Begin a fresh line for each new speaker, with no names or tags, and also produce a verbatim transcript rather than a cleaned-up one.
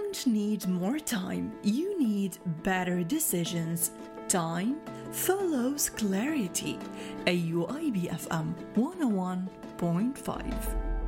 don't need more time, you need better decisions. Time follows clarity. A U I B F M one oh one point five.